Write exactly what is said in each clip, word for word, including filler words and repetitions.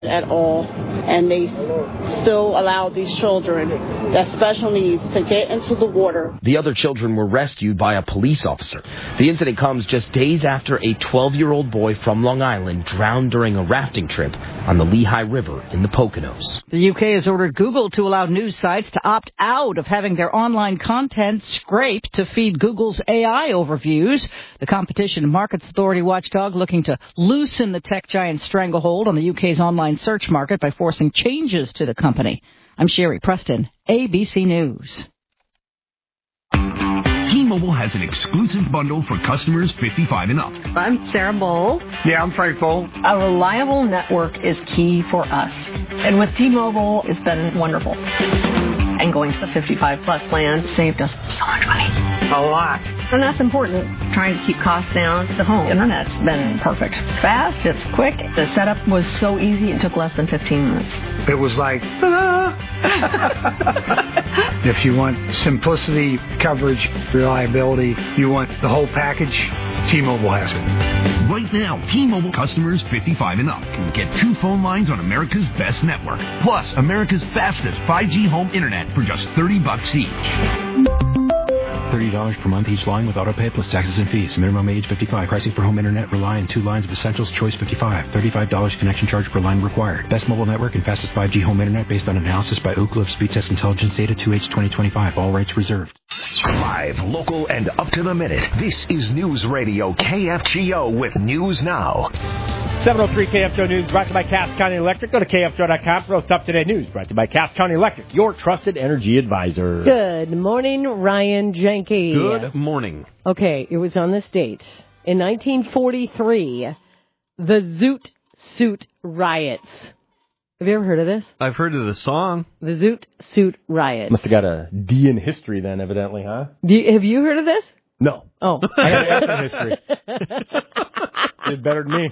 at all, and they still allow these children that special needs to get into the water. The other children were rescued by a police officer. The incident comes just days after a twelve-year-old boy from Long Island drowned during a rafting trip on the Lehigh River in the Poconos. The U K has ordered Google to allow news sites to opt out of having their online content scraped to feed Google's A I overviews. The Competition and Markets Authority watchdog looking to loosen the tech giant's stranglehold on the U K's online search market by forcing changes to the company. I'm Sherry Preston, A B C News. T-Mobile has an exclusive bundle for customers fifty-five and up. I'm Sarah Bowl. Yeah, I'm Frank Bowl. A reliable network is key for us. And with T-Mobile, it's been wonderful. And going to the fifty-five plus plan saved us so much money. A lot. And that's important. Trying to keep costs down. The home internet's been perfect. It's fast, it's quick. The setup was so easy, it took less than fifteen minutes. It was like, ah. If you want simplicity, coverage, reliability, you want the whole package, T-Mobile has it. Right now, T-Mobile customers fifty-five and up can get two phone lines on America's best network, plus America's fastest five G home internet for just thirty bucks each. thirty dollars per month each line with autopay plus taxes and fees. Minimum age fifty-five. Pricing for home internet rely on two lines of Essentials Choice fifty-five. thirty-five dollars connection charge per line required. Best mobile network and fastest five G home internet based on analysis by Ookla of Speed Test Intelligence Data two H twenty twenty-five. All rights reserved. Live, local, and up to the minute. This is News Radio K F G O with News Now. seven oh three K F G O News brought to you by Cass County Electric. Go to K F G O dot com for most up-to-date news brought to you by Cass County Electric, your trusted energy advisor. Good morning, Ryan Jenke. Good morning. Okay, it was on this date. In nineteen forty-three, the Zoot Suit Riots. Have you ever heard of this? I've heard of the song. The Zoot Suit Riots. Must have got a D in history then, evidently, huh? Do you, have you heard of this? No. Oh. I got an F in history. Did better than me.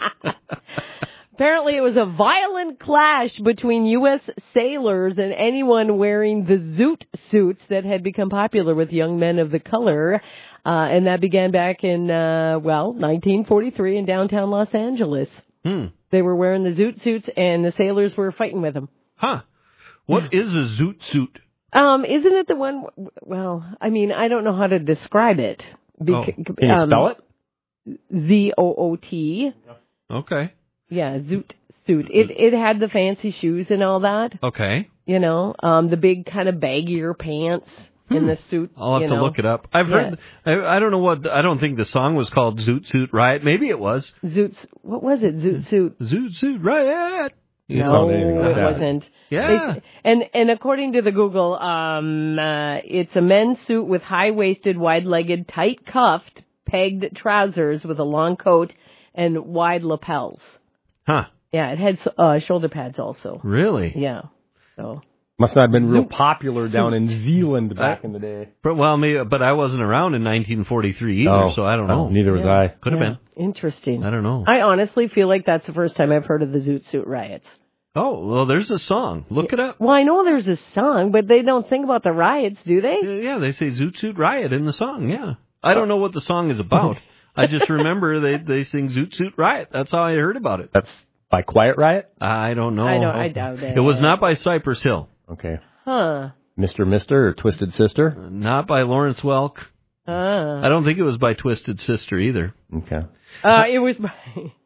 Apparently it was a violent clash between U S sailors and anyone wearing the Zoot suits that had become popular with young men of the color. Uh, and that began back in, uh, well, nineteen forty-three in downtown Los Angeles. Hmm. They were wearing the Zoot suits and the sailors were fighting with them. Huh. What yeah. is a Zoot suit? Um, isn't it the one, well, I mean, I don't know how to describe it. Beca- oh. Can you um, spell it? Z O O T. Okay. Yeah, Zoot suit. It it had the fancy shoes and all that. Okay. You know, um, the big kind of baggier pants hmm. in the suit. I'll have you to know. look it up. I've yeah. heard. I, I don't know what. I don't think the song was called Zoot Suit Riot. Maybe it was. Zoot. What was it? Zoot Suit. Zoot Suit Riot. You no, it that. wasn't. Yeah. They, and and according to the Google, um, uh, it's a men's suit with high-waisted, wide-legged, tight-cuffed, pegged trousers with a long coat and wide lapels. Huh. Yeah, it had uh, shoulder pads also. Really? Yeah. So must not have been real popular down in Zealand back uh, in the day. But, well, maybe, but I wasn't around in nineteen forty-three either, oh, so I don't know. Oh, neither was yeah. I. Could have yeah. been. Interesting. I don't know. I honestly feel like that's the first time I've heard of the Zoot Suit Riots. Oh, well, there's a song. Look yeah. it up. Well, I know there's a song, but they don't sing about the riots, do they? Yeah, they say Zoot Suit Riot in the song, yeah. I don't know what the song is about. I just remember they, they sing Zoot Suit Riot. That's how I heard about it. That's by Quiet Riot? I don't know. I don't. I doubt it. It was not by Cypress Hill. Okay. Huh. Mister Mister or Twisted Sister? Uh, not by Lawrence Welk. Uh. I don't think it was by Twisted Sister either. Okay. Uh, it was by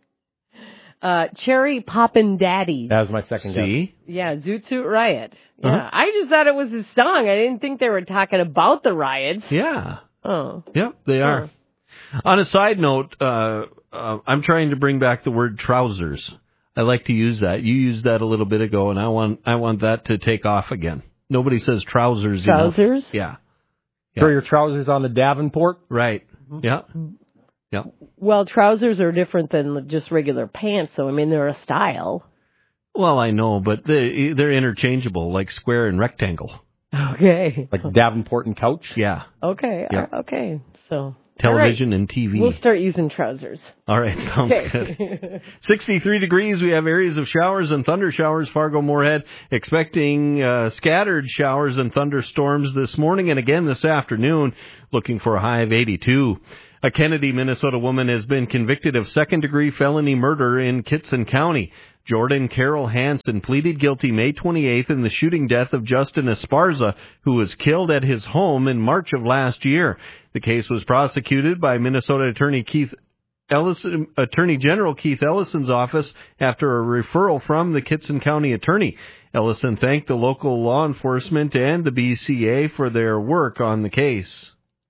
uh, Cherry Poppin' Daddy. That was my second See? guess. Yeah, Zoot Suit Riot. Yeah, uh-huh. I just thought it was a song. I didn't think they were talking about the riots. Yeah. Oh. Yep, they are. Oh. On a side note, uh, uh, I'm trying to bring back the word trousers. I like to use that. You used that a little bit ago, and I want I want that to take off again. Nobody says trousers. Trousers? You know? Yeah. yeah. Throw your trousers on the Davenport? Right. Yeah. Yeah. Well, trousers are different than just regular pants, though. I mean, they're a style. Well, I know, but they, they're interchangeable, like square and rectangle. Okay. Like Davenport and couch? Yeah. Okay. Yeah. Uh, okay. So... Television right. and T V. We'll start using trousers. All right, sounds okay. good. sixty-three degrees. We have areas of showers and thunder showers. Fargo-Moorhead expecting uh, scattered showers and thunderstorms this morning and again this afternoon. Looking for a high of eighty-two. A Kennedy, Minnesota woman has been convicted of second-degree felony murder in Kitson County. Jordan Carroll Hansen pleaded guilty May twenty-eighth in the shooting death of Justin Esparza, who was killed at his home in March of last year. The case was prosecuted by Minnesota Attorney Keith Ellison, Attorney General Keith Ellison's office after a referral from the Kittson County Attorney. Ellison thanked the local law enforcement and the B C A for their work on the case.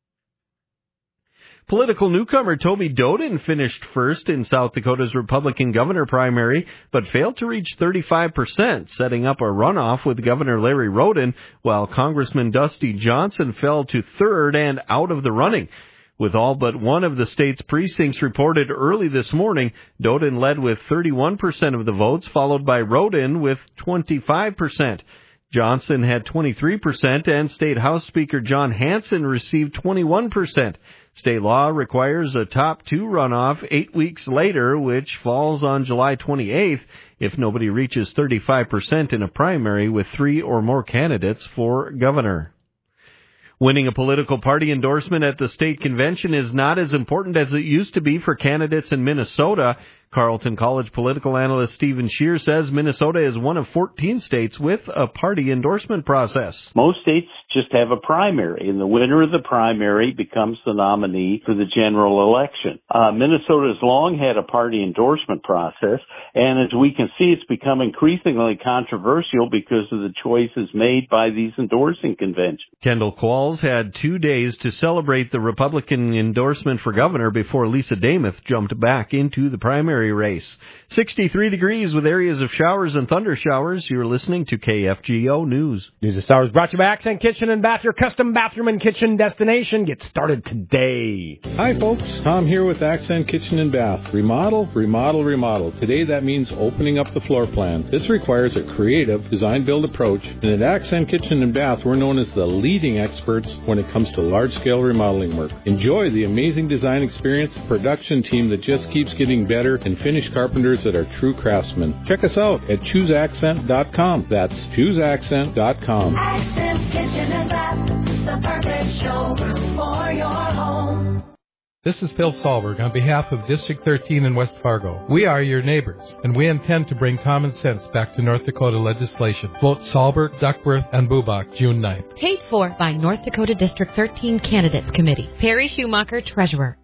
Political newcomer Toby Doden finished first in South Dakota's Republican governor primary, but failed to reach thirty-five percent, setting up a runoff with Governor Larry Roden, while Congressman Dusty Johnson fell to third and out of the running. With all but one of the state's precincts reported early this morning, Doden led with thirty-one percent of the votes, followed by Roden with twenty-five percent. Johnson had twenty-three percent, and State House Speaker John Hanson received twenty-one percent. State law requires a top two runoff eight weeks later, which falls on July twenty-eighth, if nobody reaches thirty-five percent in a primary with three or more candidates for governor. Winning a political party endorsement at the state convention is not as important as it used to be for candidates in Minnesota. Carleton College political analyst Stephen Scheer says Minnesota is one of fourteen states with a party endorsement process. Most states just have a primary, and the winner of the primary becomes the nominee for the general election. Uh, Minnesota has long had a party endorsement process, and as we can see, it's become increasingly controversial because of the choices made by these endorsing conventions. Kendall Qualls had two days to celebrate the Republican endorsement for governor before Lisa Damuth jumped back into the primary race. sixty-three degrees with areas of showers and thunder showers. You're listening to K F G O News. News of Stars brought to you by Accent Kitchen and Bath, your custom bathroom and kitchen destination. Get started today. Hi, folks. Tom here with Accent Kitchen and Bath. Remodel, remodel, remodel. Today that means opening up the floor plan. This requires a creative design-build approach, and at Accent Kitchen and Bath, we're known as the leading experts when it comes to large-scale remodeling work. Enjoy the amazing design experience, production team that just keeps getting better, and finished carpenters that are true craftsmen. Check us out at choose accent dot com. That's choose accent dot com. Accent Kitchen and Bath, the perfect showroom for your home. This is Phil Sahlberg on behalf of District thirteen in West Fargo. We are your neighbors, and we intend to bring common sense back to North Dakota legislation. Vote Sahlberg, Duckworth, and Bubach June ninth. Paid for by North Dakota District thirteen Candidates Committee. Perry Schumacher, Treasurer.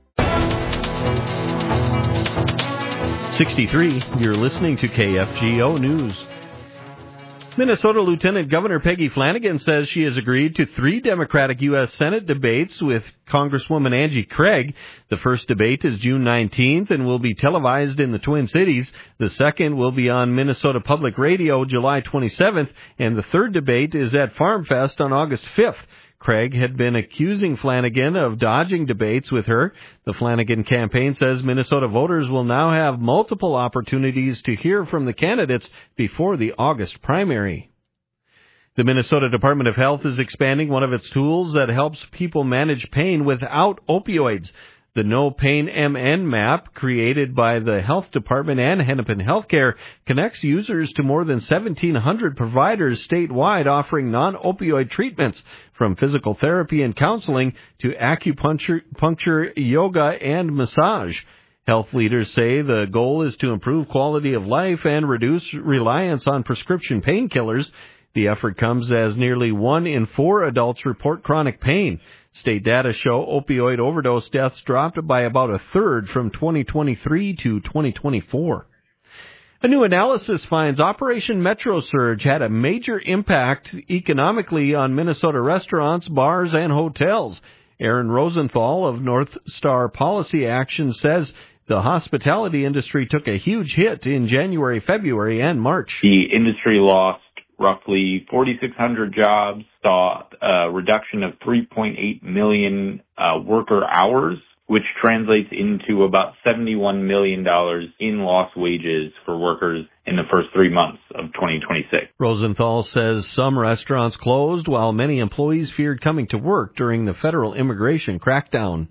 sixty-three, you're listening to K F G O News. Minnesota Lieutenant Governor Peggy Flanagan says she has agreed to three Democratic U S Senate debates with Congresswoman Angie Craig. The first debate is June nineteenth and will be televised in the Twin Cities. The second will be on Minnesota Public Radio July twenty-seventh, and the third debate is at Farm Fest on August fifth. Craig had been accusing Flanagan of dodging debates with her. The Flanagan campaign says Minnesota voters will now have multiple opportunities to hear from the candidates before the August primary. The Minnesota Department of Health is expanding one of its tools that helps people manage pain without opioids. The No Pain M N map, created by the Health Department and Hennepin Healthcare, connects users to more than seventeen hundred providers statewide offering non-opioid treatments, from physical therapy and counseling to acupuncture, puncture, yoga, and massage. Health leaders say the goal is to improve quality of life and reduce reliance on prescription painkillers. The effort comes as nearly one in four adults report chronic pain. State data show opioid overdose deaths dropped by about a third from twenty twenty-three to twenty twenty-four. A new analysis finds Operation Metro Surge had a major impact economically on Minnesota restaurants, bars, and hotels. Aaron Rosenthal of North Star Policy Action says the hospitality industry took a huge hit in January, February, and March. The industry lost roughly forty-six hundred jobs, saw a reduction of three point eight million uh, worker hours, which translates into about seventy-one million dollars in lost wages for workers in the first three months of twenty twenty-six. Rosenthal says some restaurants closed while many employees feared coming to work during the federal immigration crackdown.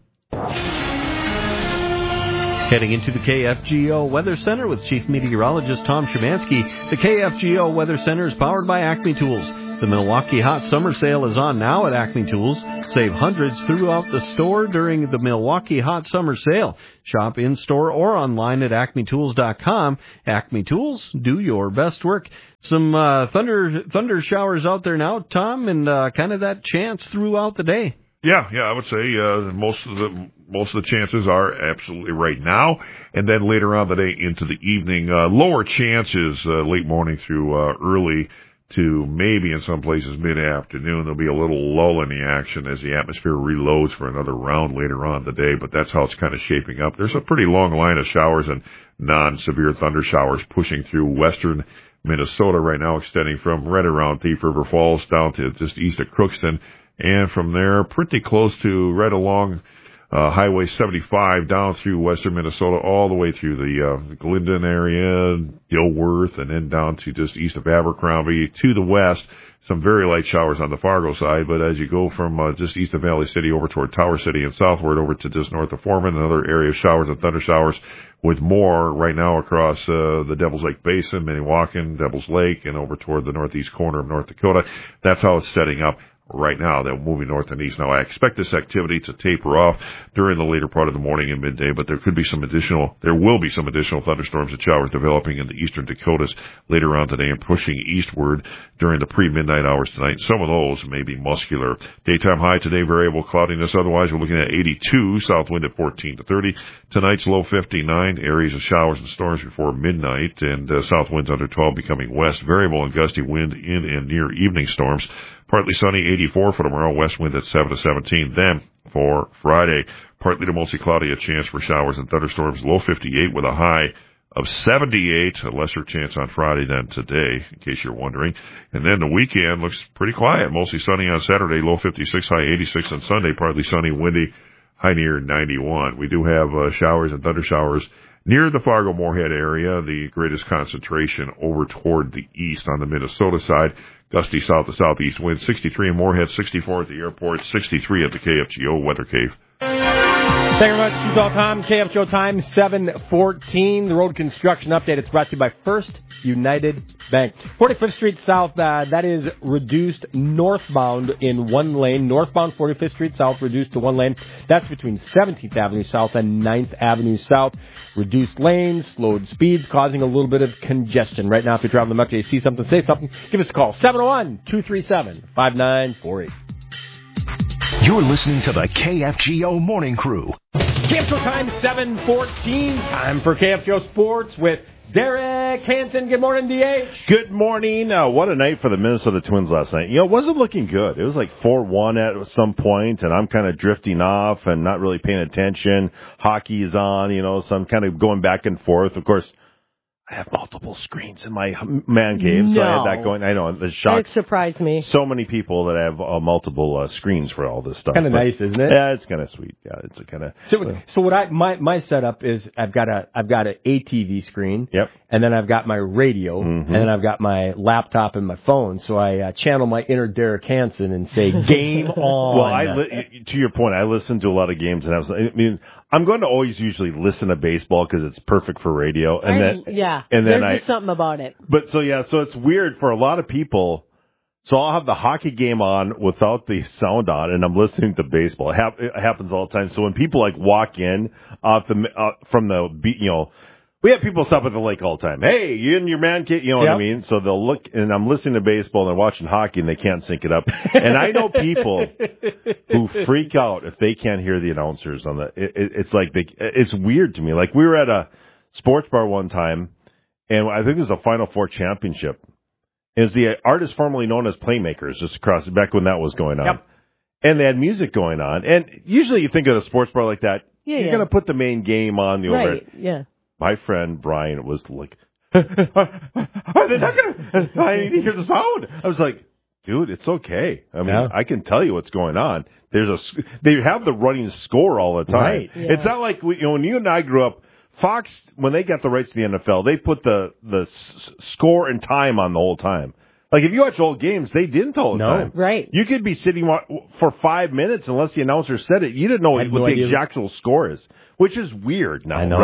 Heading into the K F G O Weather Center with Chief Meteorologist Tom Szymanski. The K F G O Weather Center is powered by Acme Tools. The Milwaukee Hot Summer Sale is on now at Acme Tools. Save hundreds throughout the store during the Milwaukee Hot Summer Sale. Shop in-store or online at acme tools dot com. Acme Tools, do your best work. Some uh, thunder thunder showers out there now, Tom, and uh, kind of that chance throughout the day. Yeah, yeah, I would say uh, most of the most of the chances are absolutely right now, and then later on the day into the evening, uh, lower chances uh, late morning through uh, early to maybe in some places mid-afternoon. There'll be a little lull in the action as the atmosphere reloads for another round later on the day, but that's how it's kind of shaping up. There's a pretty long line of showers and non-severe thunder showers pushing through western Minnesota right now, extending from right around Thief River Falls down to just east of Crookston, and from there pretty close to right along Uh, Highway seventy-five down through western Minnesota, all the way through the uh, Glendon area, Dilworth, and then down to just east of Abercrombie to the west. Some very light showers on the Fargo side, but as you go from uh, just east of Valley City over toward Tower City and southward over to just north of Foreman, another area of showers and thunder showers with more right now across uh, the Devil's Lake Basin, Minnewacan, Devil's Lake, and over toward the northeast corner of North Dakota. That's how it's setting up right now. They're moving north and east. Now, I expect this activity to taper off during the later part of the morning and midday, but there could be some additional, there will be some additional thunderstorms and showers developing in the eastern Dakotas later on today and pushing eastward during the pre-midnight hours tonight. Some of those may be muscular. Daytime high today, variable cloudiness. Otherwise, we're looking at eighty-two, south wind at fourteen to thirty. Tonight's low fifty-nine, areas of showers and storms before midnight, and uh, south winds under twelve becoming west. Variable and gusty wind in and near evening storms. Partly sunny, eighty-four for tomorrow, west wind at seven to seventeen. Then, for Friday, partly to mostly cloudy, a chance for showers and thunderstorms, low fifty-eight with a high of seventy-eight, a lesser chance on Friday than today, in case you're wondering. And then the weekend looks pretty quiet, mostly sunny on Saturday, low fifty-six, high eighty-six on Sunday, partly sunny, windy, high near ninety-one. We do have uh, showers and thunder showers near the Fargo-Moorhead area, the greatest concentration over toward the east on the Minnesota side. Gusty south to southeast winds, sixty-three in Moorhead, sixty-four at the airport, sixty-three at the K F G O Weather Cave. Thank you very much. It's all time. K F G O time, seven fourteen. The road construction update. It's brought to you by First United Bank. forty-fifth Street South, uh, that is reduced northbound in one lane. Northbound forty-fifth Street South reduced to one lane. That's between seventeenth Avenue South and ninth Avenue South. Reduced lanes, slowed speeds, causing a little bit of congestion. Right now, if you're traveling the Metro, you see something, say something, give us a call. seven oh one, two three seven, five nine four eight. You're listening to the K F G O Morning Crew. K F G O time, seven fourteen. Time for K F G O Sports with Derek Hansen. Good morning, D H. Good morning. Uh, what a night for the Minnesota Twins last night. You know, it wasn't looking good. It was like four one at some point, and I'm kind of drifting off and not really paying attention. Hockey is on, you know, so I'm kind of going back and forth. Of course, I have multiple screens in my man cave, no. so I had that going. I know, it's shocked. That surprised me. So many people that have uh, multiple uh, screens for all this stuff. Kind of nice, isn't it? Yeah, it's kind of sweet. Yeah, it's a kind of. So, uh, so what I my my setup is I've got a I've got an A T V screen. Yep. And then I've got my radio, mm-hmm. and then I've got my laptop and my phone. So I uh, channel my inner Derek Hansen and say, "Game on." Well, I li- to your point, I listen to a lot of games, and I was. I mean, I'm going to always usually listen to baseball because it's perfect for radio, and I, then yeah, and then there's I. just something about it. But so yeah, so it's weird for a lot of people. So I'll have the hockey game on without the sound on, and I'm listening to baseball. It, hap- it happens all the time. So when people like walk in off the uh, from the beat, you know. We have people stop at the lake all the time. Hey, you in your man cave? You know yep. what I mean? So they'll look, and I'm listening to baseball, and they're watching hockey, and they can't sync it up. And I know people who freak out if they can't hear the announcers on the. It, it, it's like they. It's weird to me. Like we were at a sports bar one time, and I think it was a Final Four championship. It was the artist formerly known as Playmakers, just across back when that was going on. Yep. And they had music going on. And usually, you think of a sports bar like that, yeah, you're yeah. going to put the main game on the right, over. Yeah. My friend Brian was like, are they not gonna, I need to hear the sound. I was like, dude, it's okay. I mean, yeah. I can tell you what's going on. There's a, they have the running score all the time. Right. Yeah. It's not like, we, you know, when you and I grew up, Fox, when they got the rights to the N F L, they put the, the s- score and time on the whole time. Like, if you watch old games, they didn't all the no. time. Right. You could be sitting wa- for five minutes unless the announcer said it. You didn't know what no the idea. actual score is, which is weird now, I know. right?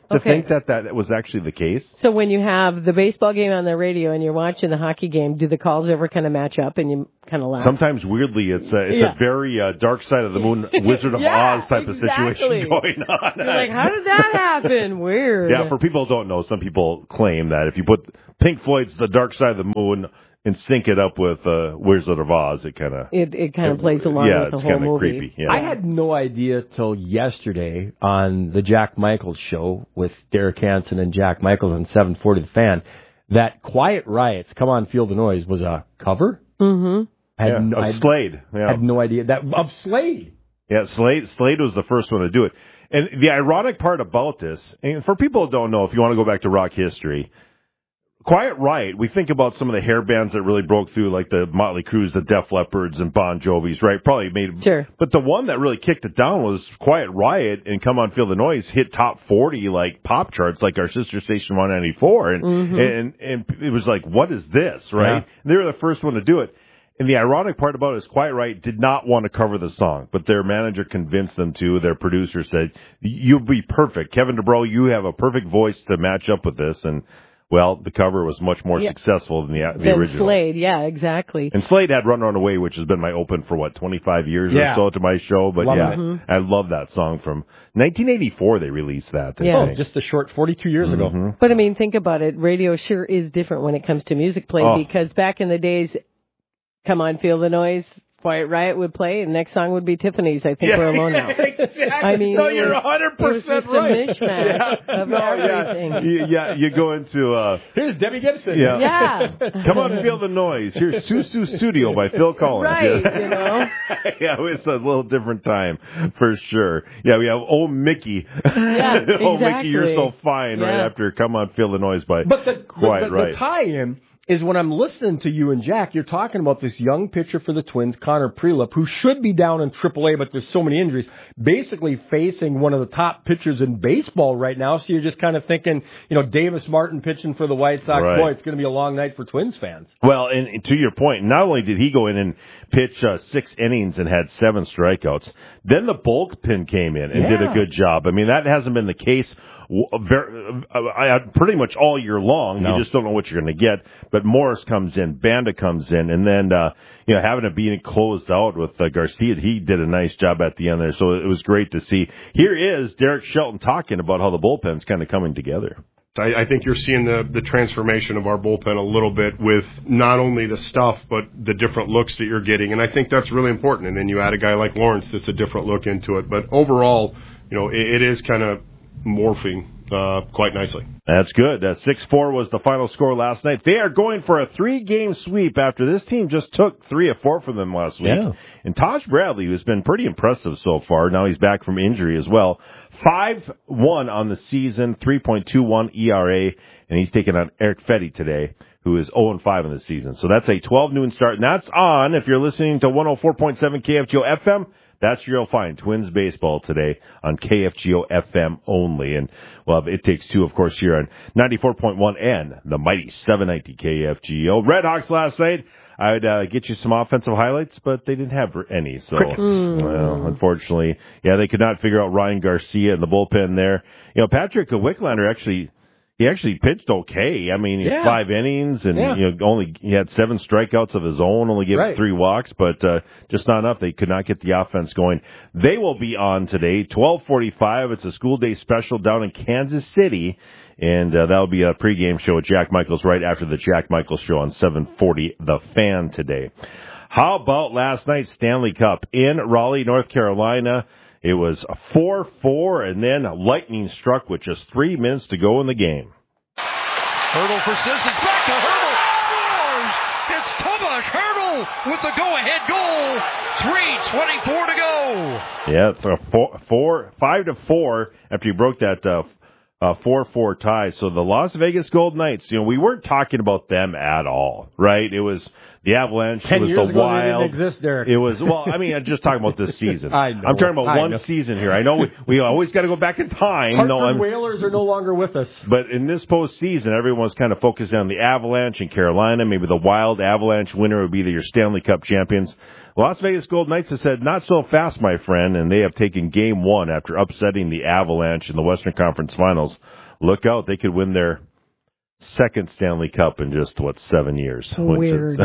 to Okay. think that that was actually the case. So when you have the baseball game on the radio and you're watching the hockey game, do the calls ever kind of match up and you kind of laugh? Sometimes, weirdly, it's a, it's Yeah. a very uh, Dark Side of the Moon, Wizard of Yeah, Oz type exactly. of situation going on. You're like, how did that happen? Weird. Yeah, for people who don't know, some people claim that if you put Pink Floyd's The Dark Side of the Moon and sync it up with uh, Wizard of Oz, it kind of... It it kind of plays along yeah, with the it's whole kinda movie. creepy. Yeah. I had no idea till yesterday on the Jack Michaels show with Derek Hansen and Jack Michaels on seven forty The Fan that Quiet Riot's Come On Feel the Noise was a cover. Mm-hmm. Had Yeah, no, of I Slade. Yeah. had no idea that of Slade. Yeah, Slade, Slade was the first one to do it. And the ironic part about this, and for people who don't know, if you want to go back to rock history, Quiet Riot, we think about some of the hair bands that really broke through, like the Motley Crues, the Def Leppards, and Bon Jovis, right? Probably made... Sure. But the one that really kicked it down was Quiet Riot, and Come On Feel the Noise hit top forty, like, pop charts, like our sister station one ninety-four. And, Mhm. and, and it was like, what is this, right? Yeah. They were the first one to do it. And the ironic part about it is Quiet Riot did not want to cover the song, but their manager convinced them to. Their producer said, you'll be perfect. Kevin DeBro, you have a perfect voice to match up with this. And, well, the cover was much more Yeah. successful than the, the Then original. Slade, yeah, exactly. And Slade had Run Run Away, which has been my open for, what, twenty-five years Yeah. or so to my show. But, Love yeah, it. Mhm. I love that song from nineteen eighty-four. They released that. I Yeah. Oh, think. just a short forty-two years ago. Mhm. But I mean, think about it. Radio sure is different when it comes to music play Oh. because back in the days, Come On, Feel the Noise, Quiet Riot would play, and next song would be Tiffany's. I think we're alone now. exactly. I mean, no, it you're was- one hundred it was percent just a right. mishmash yeah. of no, everything. Yeah. You, yeah, you go into... Uh, Here's Debbie Gibson. Yeah. Yeah. Come On, Feel the Noise. Here's Susu Studio by Phil Collins. Right, Yeah. you know. yeah, it's a little different time for sure. Yeah, we have Oh Mickey. Yeah, Oh Mickey, you're so exactly. fine. Right Yeah. after Come On, Feel the Noise by But the, Quiet the, the, Riot. the tie-in is when I'm listening to you and Jack, you're talking about this young pitcher for the Twins, Connor Prelip, who should be down in triple A, but there's so many injuries, basically facing one of the top pitchers in baseball right now. So you're just kind of thinking, you know, Davis Martin pitching for the White Sox. Right. Boy, it's going to be a long night for Twins fans. Well, and, and to your point, not only did he go in and pitch uh, six innings and had seven strikeouts, then the bullpen came in and did a Yeah. good job. I mean, that hasn't been the case w- very, uh, uh, pretty much all year long. No. You just don't know what you're going to get. But Morris comes in, Banda comes in, and then uh, you know having it being closed out with uh, Garcia, he did a nice job at the end there. So it was great to see. Here is Derek Shelton talking about how the bullpen's kind of coming together. I, I think you're seeing the, the transformation of our bullpen a little bit with not only the stuff, but the different looks that you're getting. And I think that's really important. And then you add a guy like Lawrence that's a different look into it. But overall, you know, it, it is kind of morphing uh, quite nicely. That's good. Uh, six four was the final score last night. They are going for a three-game sweep after this team just took three of four from them last week. Yeah. And Taj Bradley, who's been pretty impressive so far, now he's back from injury as well. five one on the season, three point two one E R A, and he's taking on Eric Fetty today, who is oh and five in the season. So that's a twelve noon start, and that's on, if you're listening to one oh four point seven K F G O F M, that's where you'll find Twins baseball today on K F G O F M only. And, well, It Takes Two, of course, here on ninety-four point one and the mighty seven ninety K F G O. Red Hawks last night, I'd uh, get you some offensive highlights, but they didn't have any. So, Mm. well, unfortunately, yeah, they could not figure out Ryan Garcia in the bullpen there. You know, Patrick Wicklander actually... He actually pitched okay. I mean, Yeah. five innings, and Yeah. you know, only he had seven strikeouts of his own. Only gave Right. up three walks, but uh, just not enough. They could not get the offense going. They will be on today, twelve forty-five. It's a school day special down in Kansas City, and uh, that'll be a pregame show with Jack Michaels right after the Jack Michaels show on seven forty The Fan today. How about last night's Stanley Cup in Raleigh, North Carolina? It was a four four, and then lightning struck with just three minutes to go in the game. Hurdle for Sissons. Back to Hurdle. Scores! It's Tomas Hurdle with the go-ahead goal. three twenty-four to go. Yeah, it's a four, four, five to four after you broke that uh, uh, four four tie. So the Las Vegas Golden Knights, you know, we weren't talking about them at all, right? It was the Avalanche, Ten it was years the ago, Wild. they didn't exist, Derek. It was, well, I mean, I'm just talking about this season. I know. I'm talking about I one know. season here. I know we, we always got to go back in time. Hartford no, I'm, Whalers are no longer with us. But in this postseason, everyone's kind of focusing on the Avalanche in Carolina. Maybe the Wild Avalanche winner would be your Stanley Cup champions. Las Vegas Golden Knights have said, not so fast, my friend, and they have taken game one after upsetting the Avalanche in the Western Conference Finals. Look out, they could win their second Stanley Cup in just, what, seven years. Weird.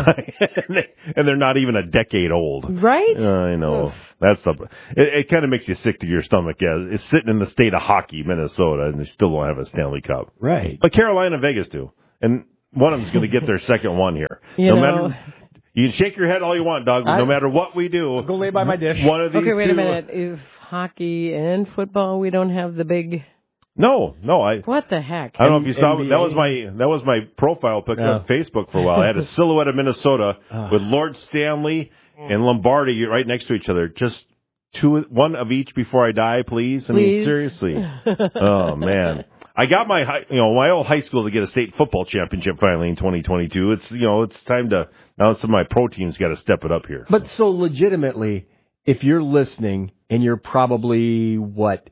And they're not even a decade old. Right? Uh, I know. Oof. That's the. It, it kind of makes you sick to your stomach. Yeah, it's sitting in the state of hockey, Minnesota, and they still don't have a Stanley Cup. Right. But Carolina and Vegas do. And one of them's going to get their second one here. You no know. matter. You can shake your head all you want, Doug. I, no matter what we do, I'll go lay by my dish. One of these Okay, wait two, a minute. Is hockey and football, we don't have the big... No, no. I. What the heck? I don't know if you saw. N B A. That was my that was my profile picture Yeah. on Facebook for a while. I had a silhouette of Minnesota with Lord Stanley and Lombardi right next to each other. Just two, one of each before I die, please. I mean, Please. seriously. Oh man. I got my, high, you know, my old high school to get a state football championship finally in twenty twenty-two. It's, you know, it's time to, now some of my pro teams got to step it up here. But so legitimately, if you're listening and you're probably, what,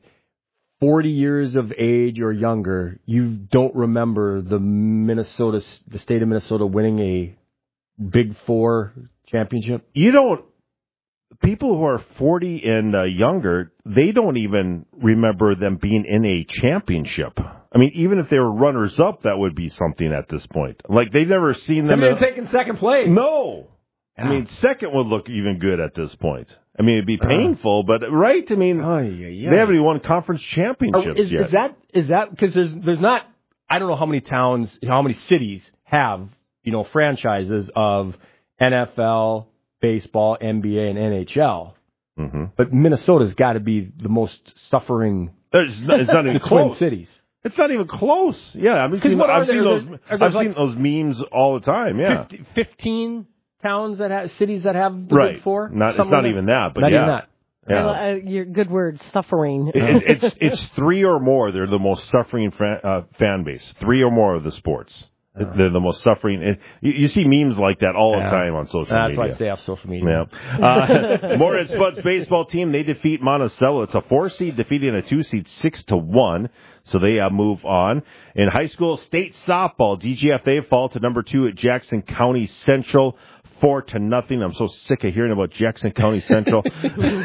forty years of age or younger, you don't remember the Minnesota, the state of Minnesota winning a Big Four championship? You don't, people who are forty and uh, younger, they don't even remember them being in a championship. I mean, even if they were runners-up, that would be something at this point. Like, they've never seen them. I mean, taking second place. No. Yeah. I mean, second would look even good at this point. I mean, it'd be painful, uh, but right? I mean, oh, yeah, yeah. they haven't even won conference championships is, yet. Is that is that because there's there's not I don't know how many towns, how many cities have you know franchises of N F L, baseball, N B A, and N H L. Mm-hmm. But Minnesota's got to be the most suffering. There's not, it's not even the close. Twin Cities. It's not even close. Yeah, I've seen, I've seen those. I've like seen those memes all the time. Yeah, fifty, fifteen towns that have cities that have the right. Big Four. Not, it's not like even that, but not yeah. even that. Yeah. Uh, your good word, suffering. It, it's it's three or more. They're the most suffering fan, uh, fan base. Three or more of the sports. Uh, They're the most suffering. And you, you see memes like that all yeah. the time on social That's media. That's why I stay off social media. Yeah. Uh, Moritz Bud's baseball team, they defeat Monticello. It's a four seed defeating a two seed six to one. So they uh, move on. In high school state softball, D G F A fall to number two at Jackson County Central. Four to nothing. I'm so sick of hearing about Jackson County Central. That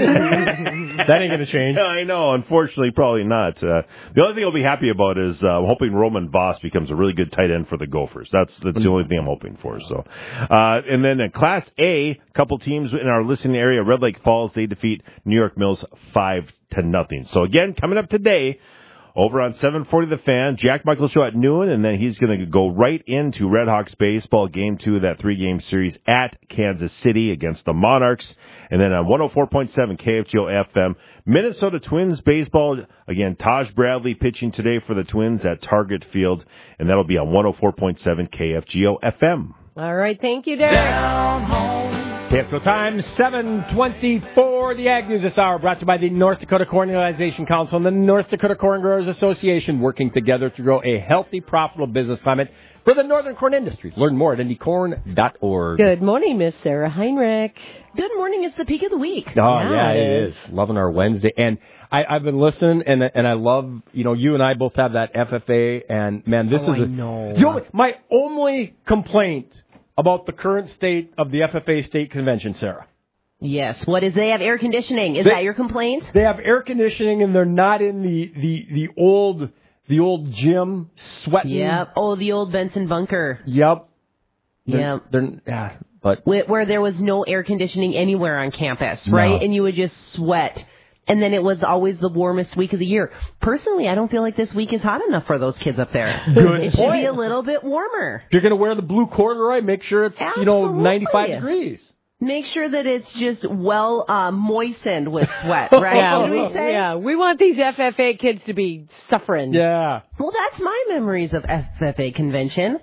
ain't going to change. I know. Unfortunately, probably not. Uh, the only thing I'll be happy about is uh, I'm hoping Roman Voss becomes a really good tight end for the Gophers. That's that's the only thing I'm hoping for. So, uh, and then in Class A, a couple teams in our listening area, Red Lake Falls, they defeat New York Mills five to nothing. So again, coming up today. Over on seven forty The Fan, Jack Michael Show at noon, and then he's going to go right into Redhawks baseball, game two of that three-game series at Kansas City against the Monarchs. And then on one oh four point seven K F G O F M, Minnesota Twins baseball. Again, Taj Bradley pitching today for the Twins at Target Field, and that'll be on one oh four point seven K F G O F M. All right, thank you, Derek. K F G O time, seven twenty-four. The Ag News this hour brought to you by the North Dakota Corn Utilization Council and the North Dakota Corn Growers Association, working together to grow a healthy, profitable business climate for the northern corn industry. Learn more at indy corn dot org. Good morning, Miss Sarah Heinrich. Good morning. It's the peak of the week. Oh, yeah, yeah, it it is. is. Loving our Wednesday. And I, I've been listening, and and I love, you know, you and I both have that F F A, and, man, this Oh, is I a... know. The only, my only complaint about the current state of the F F A state convention, Sarah. Yes. What is they have air conditioning? Is They- that your complaint? They have air conditioning, and they're not in the, the, the old the old gym sweating. Yep. Oh, the old Benson bunker. Yep. They're, Yep. They're, yeah, but Where, where there was no air conditioning anywhere on campus, right? No. And you would just sweat. And then it was always the warmest week of the year. Personally, I don't feel like this week is hot enough for those kids up there. Good It should point. be a little bit warmer. if you're going to wear the blue corduroy, make sure it's, you know, Absolutely. ninety-five degrees. Make sure that it's just well uh, moistened with sweat, right? Yeah, Should we we, say? yeah, we want these F F A kids to be suffering. Yeah. Well, that's my memories of F F A convention.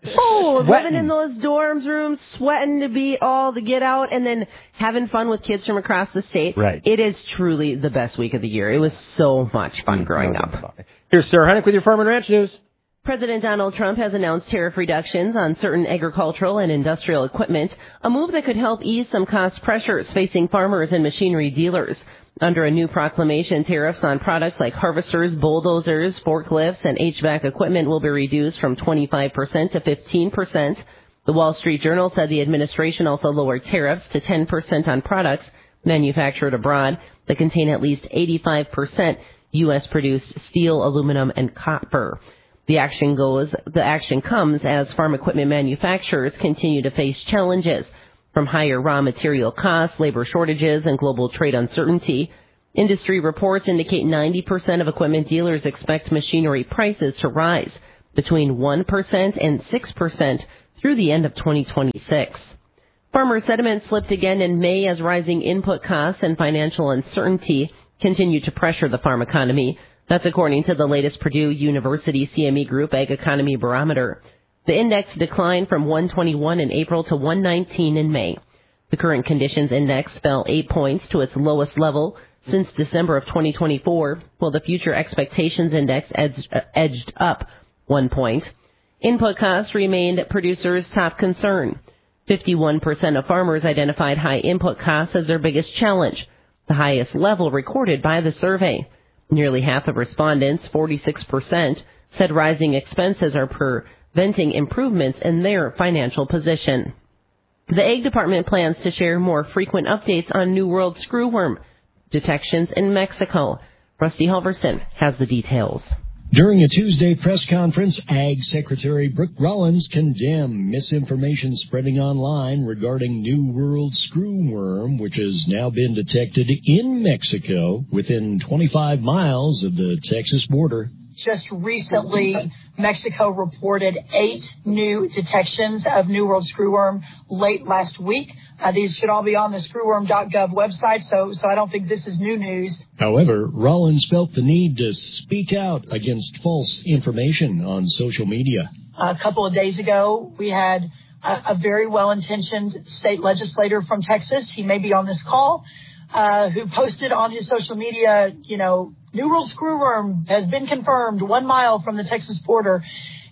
Oh, living in those dorms rooms, sweating to beat all the get out, and then having fun with kids from across the state. Right. It is truly the best week of the year. It was so much fun growing up. Here's Sarah Hennick with your Farm and Ranch News. President Donald Trump has announced tariff reductions on certain agricultural and industrial equipment, a move that could help ease some cost pressures facing farmers and machinery dealers. Under a new proclamation, tariffs on products like harvesters, bulldozers, forklifts, and H V A C equipment will be reduced from twenty-five percent to fifteen percent. The Wall Street Journal said the administration also lowered tariffs to ten percent on products manufactured abroad that contain at least eighty-five percent U S-produced steel, aluminum, and copper. The action goes, the action comes as farm equipment manufacturers continue to face challenges from higher raw material costs, labor shortages, and global trade uncertainty. Industry reports indicate ninety percent of equipment dealers expect machinery prices to rise between one percent and six percent through the end of twenty twenty-six. Farmer sentiment slipped again in May as rising input costs and financial uncertainty continue to pressure the farm economy. That's according to the latest Purdue University C M E Group Ag Economy Barometer. The index declined from one twenty-one in April to one nineteen in May. The current conditions index fell eight points to its lowest level since December of twenty twenty-four, while the future expectations index edged, uh, edged up one point. Input costs remained producers' top concern. fifty-one percent of farmers identified high input costs as their biggest challenge, the highest level recorded by the survey. Nearly half of respondents, forty-six percent, said rising expenses are preventing improvements in their financial position. The Ag Department plans to share more frequent updates on New World screwworm detections in Mexico. Rusty Halverson has the details. During a Tuesday press conference, Ag Secretary Brooke Rollins condemned misinformation spreading online regarding New World screwworm, which has now been detected in Mexico within twenty-five miles of the Texas border. Just recently, Mexico reported eight new detections of New World screwworm late last week. Uh, these should all be on the screwworm dot gov website, so so I don't think this is new news. However, Rollins felt the need to speak out against false information on social media. A couple of days ago, we had a, a very well-intentioned state legislator from Texas, he may be on this call, uh, who posted on his social media, you know, New World screwworm has been confirmed one mile from the Texas border.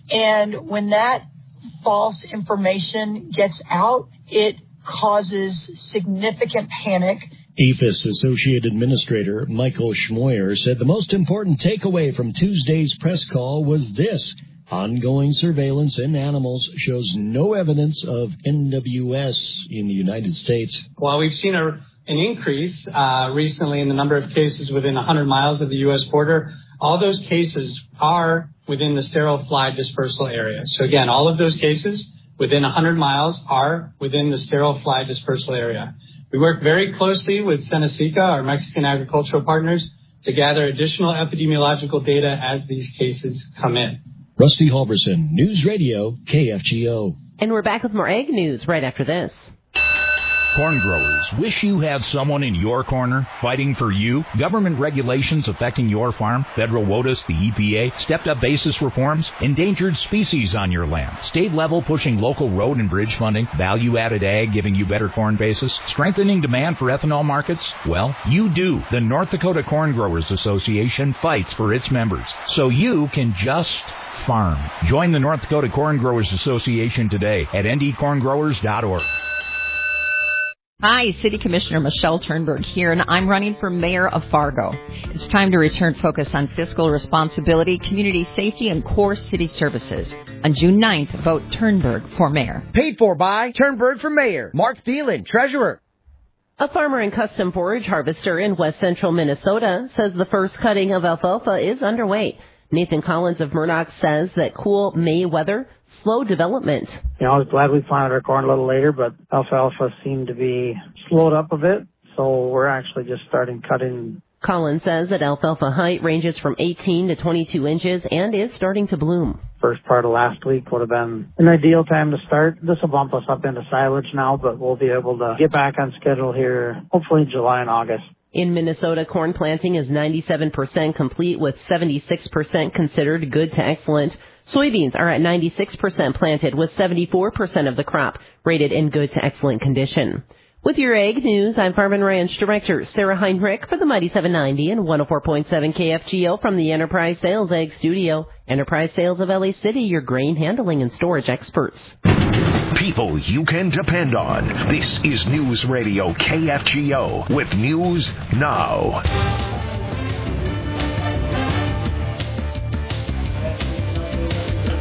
And when that false information gets out, it causes significant panic. A P H I S Associate Administrator Michael Schmoyer said the most important takeaway from Tuesday's press call was this: ongoing surveillance in animals shows no evidence of N W S in the United States. While we've seen a an increase uh, recently in the number of cases within one hundred miles of the U S border, all those cases are within the sterile fly dispersal area. So again, all of those cases within one hundred miles are within the sterile fly dispersal area. We work very closely with Senacica, our Mexican agricultural partners, to gather additional epidemiological data as these cases come in. Rusty Halverson, News Radio, K F G O. And we're back with more ag news right after this. Corn growers, wish you had someone in your corner fighting for you? Government regulations affecting your farm, federal WOTUS, the E P A, stepped-up basis reforms, endangered species on your land, state level pushing local road and bridge funding, value-added ag giving you better corn basis, strengthening demand for ethanol markets? Well, you do. The North Dakota Corn Growers Association fights for its members, so you can just farm. Join the North Dakota Corn Growers Association today at N D corn growers dot org. Hi, City Commissioner Michelle Turnberg here, and I'm running for mayor of Fargo. It's time to return focus on fiscal responsibility, community safety, and core city services. On June ninth, vote Turnberg for mayor. Paid for by Turnberg for mayor. Mark Thielen, treasurer. A farmer and custom forage harvester in west central Minnesota says the first cutting of alfalfa is underway. Nathan Collins of Murdoch says that cool May weather slowed development. You know, I was glad we planted our corn a little later, but alfalfa seemed to be slowed up a bit, so we're actually just starting cutting. Collins says that alfalfa height ranges from eighteen to twenty-two inches and is starting to bloom. First part of last week would have been an ideal time to start. This will bump us up into silage now, but we'll be able to get back on schedule here, hopefully in July and August. In Minnesota, corn planting is ninety-seven percent complete, with seventy-six percent considered good to excellent. Soybeans are at ninety-six percent planted, with seventy-four percent of the crop rated in good to excellent condition. With your ag news, I'm Farm and Ranch Director Sarah Heinrich for the Mighty seven ninety and one oh four point seven K F G O from the Enterprise Sales Ag Studio. Enterprise Sales of L A City, your grain handling and storage experts. People you can depend on. This is News Radio K F G O with News Now.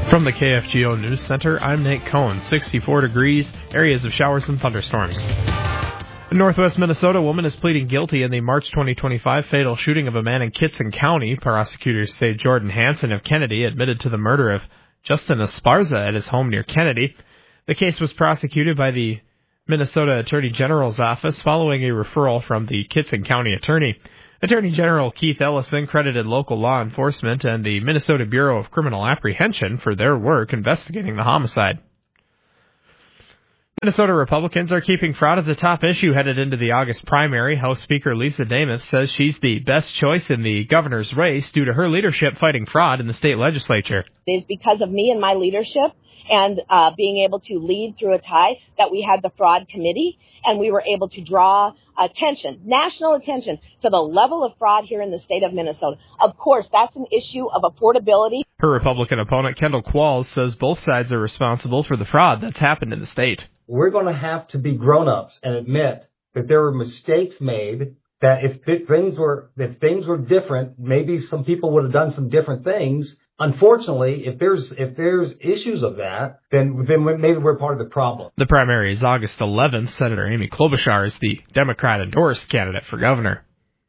From the K F G O News Center, I'm Nate Cohn. sixty-four degrees, areas of showers and thunderstorms. In northwest Minnesota, a woman is pleading guilty in the March twenty twenty-five fatal shooting of a man in Kittson County. Prosecutors say Jordan Hansen of Kennedy admitted to the murder of Justin Esparza at his home near Kennedy. The case was prosecuted by the Minnesota Attorney General's office following a referral from the Kittson County Attorney. Attorney General Keith Ellison credited local law enforcement and the Minnesota Bureau of Criminal Apprehension for their work investigating the homicide. Minnesota Republicans are keeping fraud as a top issue headed into the August primary. House Speaker Lisa Demuth says she's the best choice in the governor's race due to her leadership fighting fraud in the state legislature. It is because of me and my leadership and uh, being able to lead through a tie that we had the fraud committee, and we were able to draw attention, national attention, to the level of fraud here in the state of Minnesota. Of course, that's an issue of affordability. Her Republican opponent, Kendall Qualls, says both sides are responsible for the fraud that's happened in the state. We're going to have to be grown-ups and admit that there were mistakes made, that if things were if things were different, maybe some people would have done some different things. Unfortunately, if there's if there's issues of that, then then maybe we're part of the problem. The primary is August eleventh. Senator Amy Klobuchar is the Democrat-endorsed candidate for governor.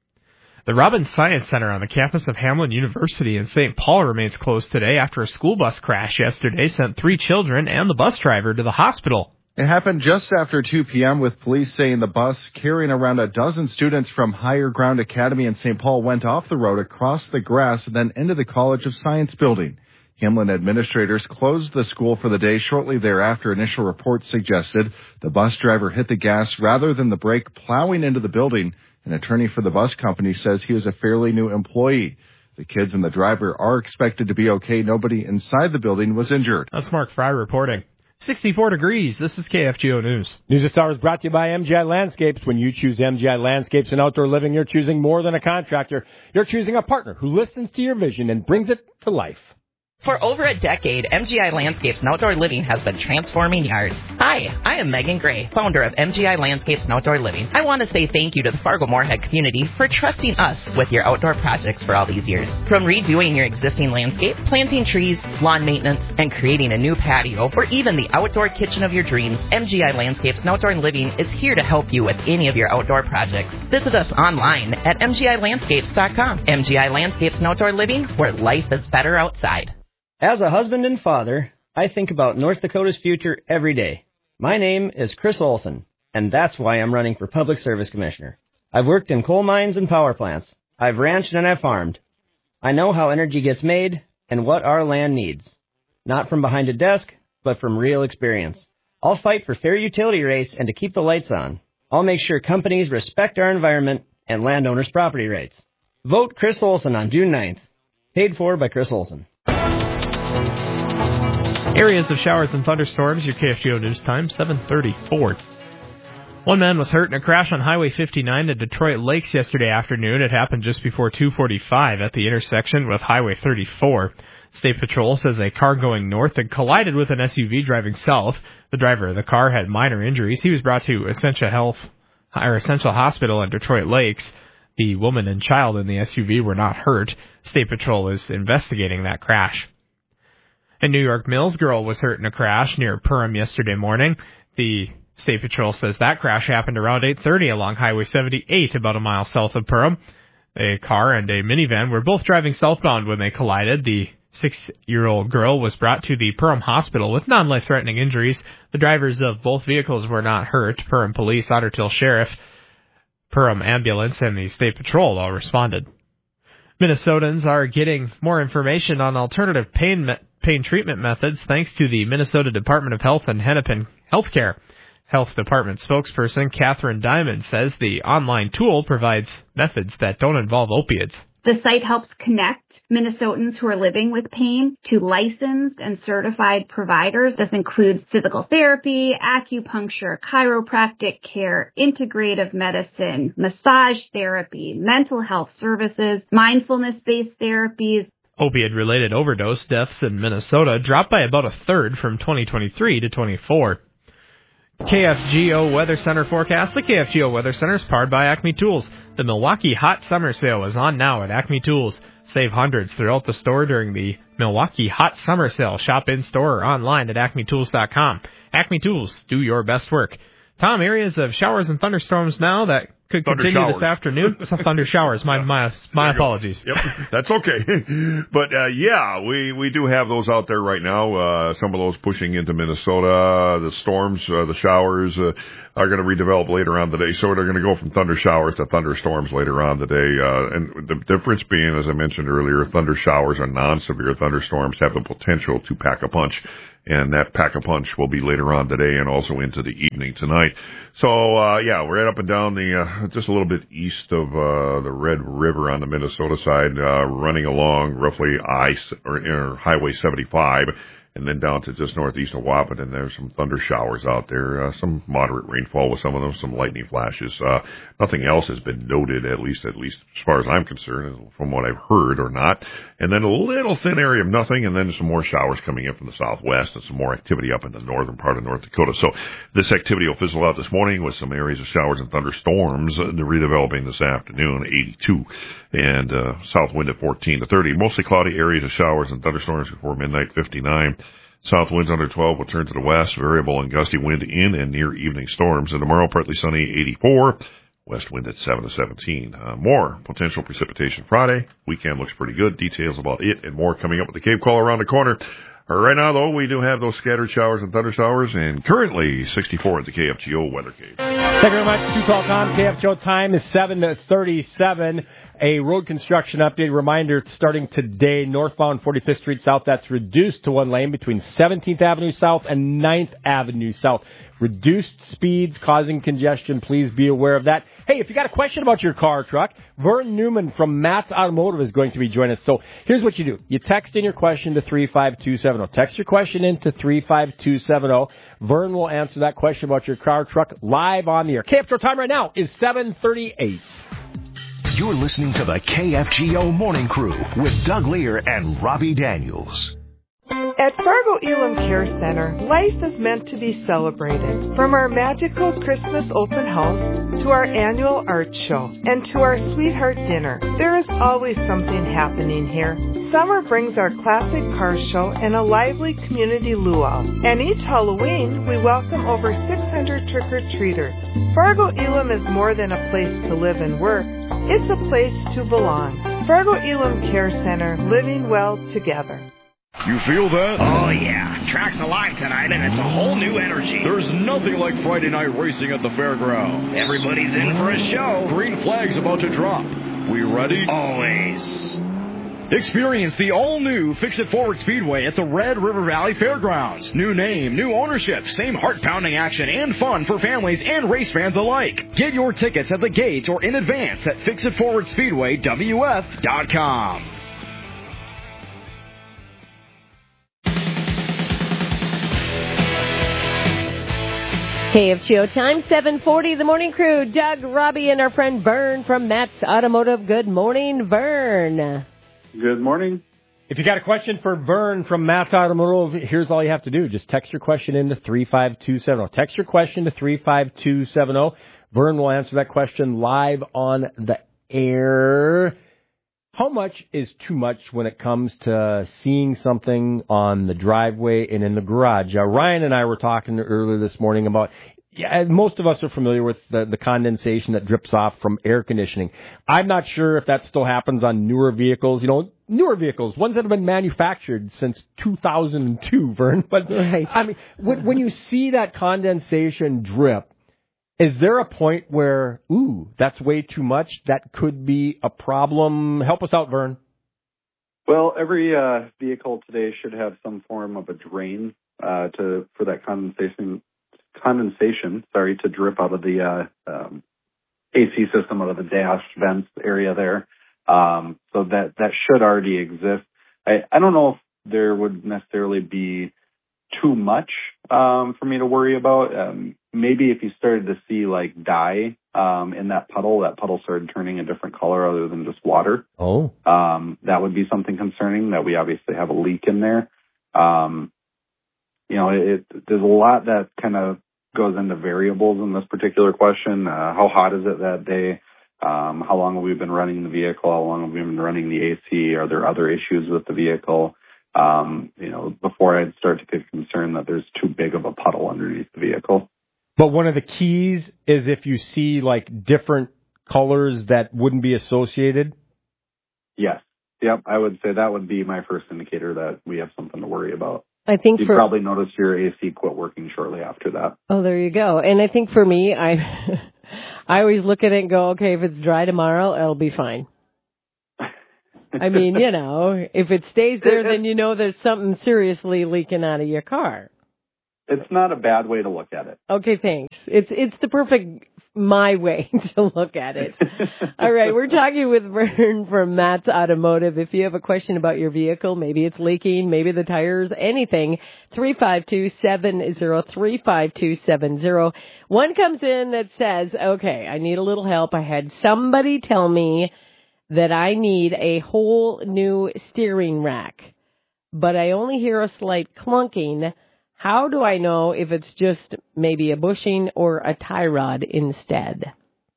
The Robbins Science Center on the campus of Hamline University in Saint Paul remains closed today after a school bus crash yesterday sent three children and the bus driver to the hospital. It happened just after two p.m. with police saying the bus carrying around a dozen students from Higher Ground Academy in Saint Paul went off the road across the grass and then into the College of Science building. Hamline administrators closed the school for the day shortly thereafter. Initial reports suggested the bus driver hit the gas rather than the brake, plowing into the building. An attorney for the bus company says he was a fairly new employee. The kids and the driver are expected to be okay. Nobody inside the building was injured. That's Mark Fry reporting. sixty-four degrees. This is K F G O News. News of Stars brought to you by M G I Landscapes. When you choose M G I Landscapes and Outdoor Living, you're choosing more than a contractor. You're choosing a partner who listens to your vision and brings it to life. For over a decade, M G I Landscapes and Outdoor Living has been transforming yards. Hi, I am Megan Gray, founder of M G I Landscapes and Outdoor Living. I want to say thank you to the Fargo-Moorhead community for trusting us with your outdoor projects for all these years. From redoing your existing landscape, planting trees, lawn maintenance, and creating a new patio, or even the outdoor kitchen of your dreams, M G I Landscapes and Outdoor Living is here to help you with any of your outdoor projects. Visit us online at M G I landscapes dot com. M G I Landscapes and Outdoor Living, where life is better outside. As a husband and father, I think about North Dakota's future every day. My name is Chris Olson, and that's why I'm running for Public Service Commissioner. I've worked in coal mines and power plants. I've ranched and I've farmed. I know how energy gets made and what our land needs. Not from behind a desk, but from real experience. I'll fight for fair utility rates and to keep the lights on. I'll make sure companies respect our environment and landowners' property rights. Vote Chris Olson on June ninth. Paid for by Chris Olson. Areas of showers and thunderstorms, your K F G O News Time, seven thirty-four. One man was hurt in a crash on Highway fifty-nine at Detroit Lakes yesterday afternoon. It happened just before two forty-five at the intersection with Highway thirty-four. State Patrol says a car going north had collided with an S U V driving south. The driver of the car had minor injuries. He was brought to Essentia Health or Essential Hospital in Detroit Lakes. The woman and child in the S U V were not hurt. State Patrol is investigating that crash. A New York Mills girl was hurt in a crash near Perham yesterday morning. The State Patrol says that crash happened around eight thirty along Highway seventy-eight, about a mile south of Perham. A car and a minivan were both driving southbound when they collided. The six-year-old girl was brought to the Perham Hospital with non-life-threatening injuries. The drivers of both vehicles were not hurt. Perham Police, Otter Tail Sheriff, Perham Ambulance, and the State Patrol all responded. Minnesotans are getting more information on alternative pain me- pain treatment methods thanks to the Minnesota Department of Health and Hennepin Healthcare. Health Department spokesperson Catherine Diamond says the online tool provides methods that don't involve opiates. The site helps connect Minnesotans who are living with pain to licensed and certified providers. This includes physical therapy, acupuncture, chiropractic care, integrative medicine, massage therapy, mental health services, mindfulness-based therapies. Opiate-related overdose deaths in Minnesota dropped by about a third from twenty twenty-three to twenty-four. K F G O Weather Center forecast. The K F G O Weather Center is powered by Acme Tools. The Milwaukee Hot Summer Sale is on now at Acme Tools. Save hundreds throughout the store during the Milwaukee Hot Summer Sale. Shop in-store or online at acme tools dot com. Acme Tools, do your best work. Tom, areas of showers and thunderstorms now that could Thunder continue showers. this afternoon. Some thunder showers. My my my apologies. Yep, that's okay. But uh, yeah, we we do have those out there right now. Uh, some of those pushing into Minnesota. The storms, uh, the showers uh, are going to redevelop later on today. So they're going to go from thunder showers to thunderstorms later on today. Uh, and the difference being, as I mentioned earlier, thunder showers or non-severe thunderstorms have the potential to pack a punch. And that pack-a-punch will be later on today and also into the evening tonight. So, uh, yeah, we're right up and down the, uh, just a little bit east of, uh, the Red River on the Minnesota side, uh, running along roughly I, or, or Highway seventy-five. And then down to just northeast of Wahpeton, there's some thunder showers out there, uh, some moderate rainfall with some of them, some lightning flashes. Uh, nothing else has been noted, at least, at least as far as I'm concerned, from what I've heard or not. And then a little thin area of nothing, and then some more showers coming in from the southwest and some more activity up in the northern part of North Dakota. So this activity will fizzle out this morning with some areas of showers and thunderstorms. Uh, they're redeveloping this afternoon, eighty-two, and uh, south wind at fourteen to thirty. Mostly cloudy areas of showers and thunderstorms before midnight, fifty-nine. South winds under twelve will turn to the west, variable and gusty wind in and near evening storms. And tomorrow, partly sunny, eighty-four. West wind at seven to seventeen. Uh, more potential precipitation Friday. Weekend looks pretty good. Details about it and more coming up with the Cape Call around the corner. Uh, right now, though, we do have those scattered showers and thunder showers, and currently sixty-four at the K F G O Weather Cave. Thank you very much. Two call Tom. K F G O time is seven thirty-seven. A road construction update reminder starting today. Northbound forty-fifth Street South, that's reduced to one lane between seventeenth Avenue South and ninth Avenue South. Reduced speeds causing congestion. Please be aware of that. Hey, if you got a question about your car or truck, Vern Newman from Matt's Automotive is going to be joining us. So here's what you do. You text in your question to three five two seven zero. Text your question in to three five two seven zero. Vern will answer that question about your car or truck live on the air. K F G O time right now is seven thirty-eight. You're listening to the K F G O Morning Crew with Doug Lear and Robbie Daniels. At Fargo Elam Care Center, life is meant to be celebrated. From our magical Christmas open house to our annual art show and to our sweetheart dinner, there is always something happening here. Summer brings our classic car show and a lively community luau. And each Halloween, we welcome over six hundred trick-or-treaters. Fargo Elam is more than a place to live and work. It's a place to belong. Fargo Elam Care Center, living well together. You feel that? Oh, yeah. Track's alive tonight, and it's a whole new energy. There's nothing like Friday night racing at the fairgrounds. Everybody's in for a show. Green flag's about to drop. We ready? Always. Experience the all-new Fix-It Forward Speedway at the Red River Valley Fairgrounds. New name, new ownership, same heart-pounding action and fun for families and race fans alike. Get your tickets at the gate or in advance at fix it forward speedway w f dot com. K F G O time, seven forty, the morning crew. Doug, Robbie, and our friend Vern from Matt's Automotive. Good morning, Vern. Good morning. If you got a question for Vern from Matt's Automotive, here's all you have to do. Just text your question in to three five two seven zero. Text your question to three five two seven zero. Vern will answer that question live on the air. How much is too much when it comes to seeing something on the driveway and in the garage? Uh, Ryan and I were talking earlier this morning about, yeah, most of us are familiar with the, the condensation that drips off from air conditioning. I'm not sure if that still happens on newer vehicles, you know, newer vehicles, ones that have been manufactured since two thousand two, Vern. But, right. I mean, when, when you see that condensation drip, is there a point where, ooh, that's way too much? That could be a problem. Help us out, Vern. Well, every uh, vehicle today should have some form of a drain uh, to for that condensation, condensation, sorry, to drip out of the uh, um, A C system, out of the dash vents area there. Um, so that that should already exist. I, I don't know if there would necessarily be too much um, for me to worry about. Um, maybe if you started to see like dye um, in that puddle, that puddle started turning a different color other than just water. Oh, um, that would be something concerning. That we obviously have a leak in there. Um, you know, it, there's a lot that kind of goes into variables in this particular question. Uh, how hot is it that day? Um, how long have we been running the vehicle? How long have we been running the A C? Are there other issues with the vehicle? Um, you know, before I'd start to get concerned that there's too big of a puddle underneath the vehicle. But one of the keys is if you see like different colors that wouldn't be associated. Yes. Yep. I would say that would be my first indicator that we have something to worry about. I think You'd for, probably notice your A C quit working shortly after that. Oh, there you go. And I think for me, I I always look at it and go, okay, if it's dry tomorrow, it'll be fine. I mean, you know, if it stays there, then you know there's something seriously leaking out of your car. It's not a bad way to look at it. Okay, thanks. It's it's the perfect my way to look at it. All right, we're talking with Vern from Matt's Automotive. If you have a question about your vehicle, maybe it's leaking, maybe the tires, anything, three five two, seven zero, three five two seven zero. One comes in that says, okay, I need a little help. I had somebody tell me that I need a whole new steering rack, but I only hear a slight clunking. How do I know if it's just maybe a bushing or a tie rod instead?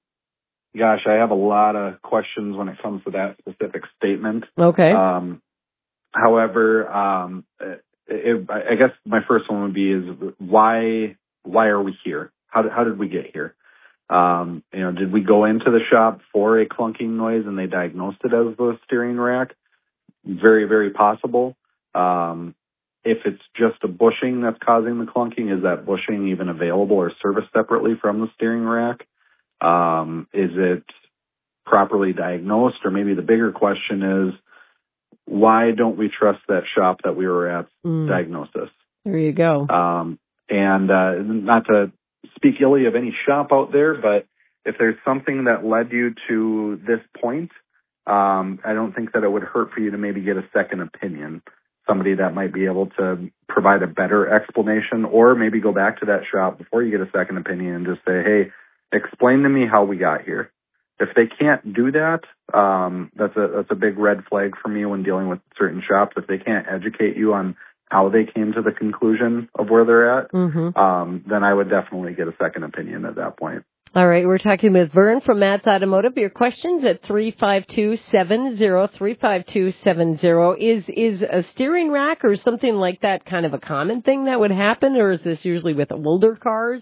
Gosh, I have a lot of questions when it comes to that specific statement. Okay. Um, however, um, it, it, I guess my first one would be is why why are we here? How did, how did we get here? Um, you know, did we go into the shop for a clunking noise and they diagnosed it as the steering rack? Very, very possible. Um, If it's just a bushing that's causing the clunking, is that bushing even available or serviced separately from the steering rack? Um, is it properly diagnosed? Or maybe the bigger question is, why don't we trust that shop that we were at Mm. diagnosis? There you go. Um, and uh, not to speak illy of any shop out there, but if there's something that led you to this point, um, I don't think that it would hurt for you to maybe get a second opinion. Somebody that might be able to provide a better explanation, or maybe go back to that shop before you get a second opinion and just say, hey, explain to me how we got here. If they can't do that, um, that's a that's a big red flag for me when dealing with certain shops. If they can't educate you on how they came to the conclusion of where they're at, Mm-hmm. um, then I would definitely get a second opinion at that point. All right, we're talking with Vern from Matt's Automotive. Your questions at three five two, seven zero, three five two seven zero. Is is a steering rack or something like that kind of a common thing that would happen, or is this usually with older cars?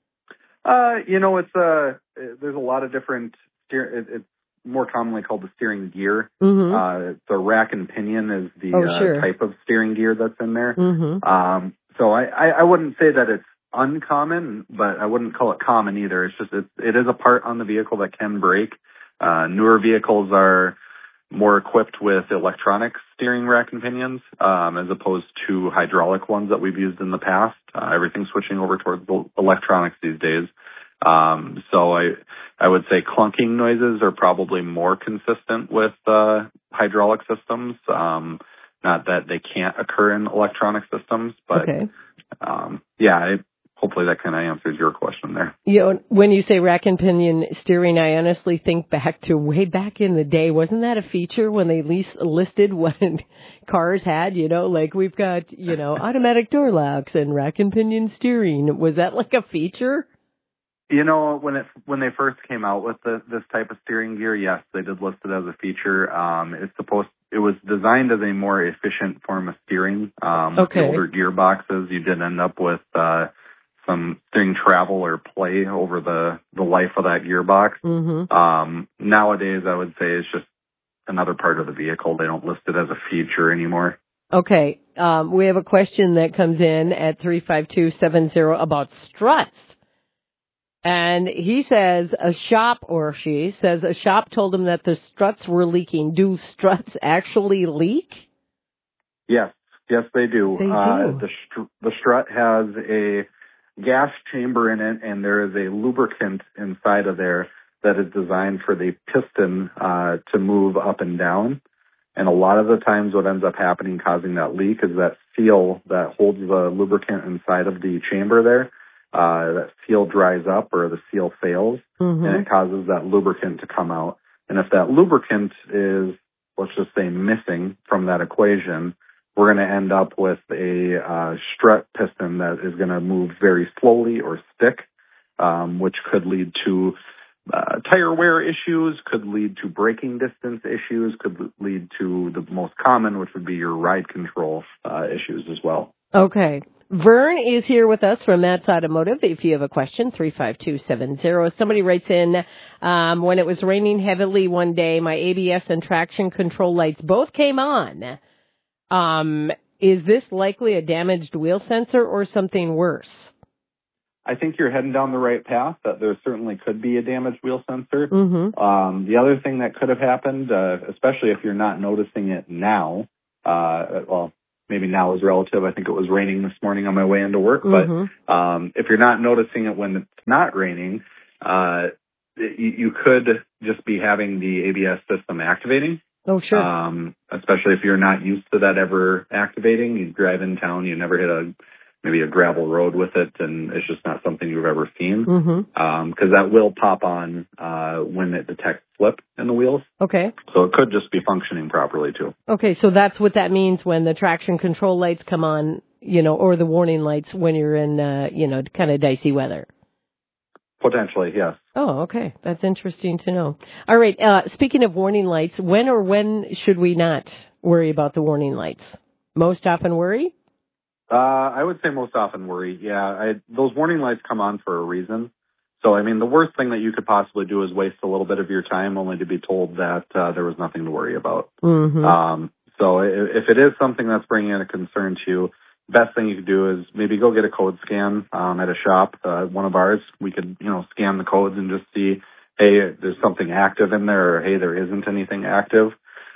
Uh, you know, it's a, there's a lot of different, steer, it, it's more commonly called the steering gear. Mm-hmm. Uh, the rack and pinion is the Oh, uh, sure. type of steering gear that's in there. Mm-hmm. Um, so I, I, I wouldn't say that it's uncommon, but I wouldn't call it common either. It's just, it, it is a part on the vehicle that can break. Uh, newer vehicles are more equipped with electronic steering rack and pinions, um, as opposed to hydraulic ones that we've used in the past. Uh, everything's switching over towards the electronics these days. Um, so I, I would say clunking noises are probably more consistent with, uh, hydraulic systems. Um, not that they can't occur in electronic systems, but, Okay. um, yeah, I, hopefully that kind of answers your question there. You know, when you say rack and pinion steering, I honestly think back to way back in the day. Wasn't that a feature when they least listed what cars had? You know, like we've got, you know, automatic door locks and rack and pinion steering. Was that like a feature? You know, when it when they first came out with the, this type of steering gear, yes, they did list it as a feature. Um, it's supposed it was designed as a more efficient form of steering. Um, Okay. With the older gearboxes, you did end up with uh, some steering travel or play over the, the life of that gearbox. Mm-hmm. Um, nowadays, I would say it's just another part of the vehicle. They don't list it as a feature anymore. Okay. Um, we have a question that comes in at three five two seven zero about struts. And he says a shop, or she says a shop told him that the struts were leaking. Do struts actually leak? Yes, yes, they do. They uh, do. The, str- the strut has a gas chamber in it, and there is a lubricant inside of there that is designed for the piston uh, to move up and down. And a lot of the times what ends up happening causing that leak is that seal that holds the lubricant inside of the chamber there. Uh, that seal dries up or the seal fails, Mm-hmm. and it causes that lubricant to come out. And if that lubricant is, let's just say, missing from that equation, we're going to end up with a uh, strut piston that is going to move very slowly or stick, um, which could lead to uh, tire wear issues, could lead to braking distance issues, could lead to the most common, which would be your ride control uh, issues as well. Okay. Vern is here with us from Matt's Automotive. If you have a question, three five two seven zero. Somebody writes in, um, when it was raining heavily one day, my A B S and traction control lights both came on. Um, is this likely a damaged wheel sensor or something worse? I think you're heading down the right path, that there certainly could be a damaged wheel sensor. Mm-hmm. Um, the other thing that could have happened, uh, especially if you're not noticing it now, uh, well, maybe now is relative. I think it was raining this morning on my way into work, Mm-hmm. but um, if you're not noticing it when it's not raining, uh, you, you could just be having the A B S system activating. Oh, sure. Um, especially if you're not used to that ever activating. You drive in town, you never hit a maybe a gravel road with it, and it's just not something you've ever seen. Mm-hmm. Um, because that will pop on uh, when it detects slip in the wheels. Okay. So it could just be functioning properly too. Okay, so that's what that means when the traction control lights come on, you know, or the warning lights when you're in, uh, you know, kind of dicey weather. Potentially, yes. Oh, okay. That's interesting to know. All right. Uh, speaking of warning lights, when or when should we not worry about the warning lights? Most often worry? Uh, I would say most often worry. Yeah, I, those warning lights come on for a reason. So, I mean, the worst thing that you could possibly do is waste a little bit of your time only to be told that uh, there was nothing to worry about. Mm-hmm. Um, so if, if it is something that's bringing in a concern to you, the best thing you could do is maybe go get a code scan um, at a shop, uh, one of ours. We could, you know, scan the codes and just see, hey, there's something active in there, or hey, there isn't anything active.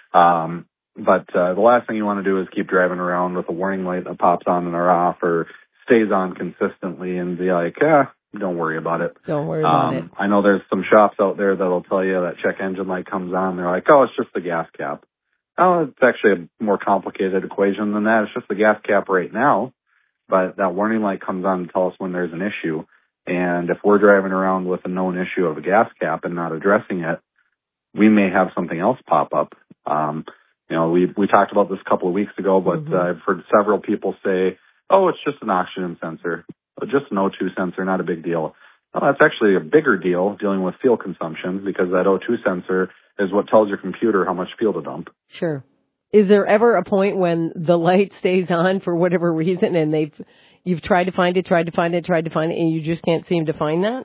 Um, but uh, the last thing you want to do is keep driving around with a warning light that pops on and or off or stays on consistently and be like, ah, don't worry about it. Don't worry about um, it. I know there's some shops out there that'll tell you that check engine light comes on. They're like, oh, it's just the gas cap. Oh, it's actually a more complicated equation than that. It's just the gas cap right now, but that warning light comes on to tell us when there's an issue. And if we're driving around with a known issue of a gas cap and not addressing it, we may have something else pop up. Um, you know, we we talked about this a couple of weeks ago, but Mm-hmm. uh, I've heard several people say, oh, it's just an oxygen sensor, just an O two sensor, not a big deal. Well, that's actually a bigger deal dealing with fuel consumption, because that O two sensor is what tells your computer how much fuel to dump. Sure. Is there ever a point when the light stays on for whatever reason and they've you've tried to find it, tried to find it, tried to find it, and you just can't seem to find that?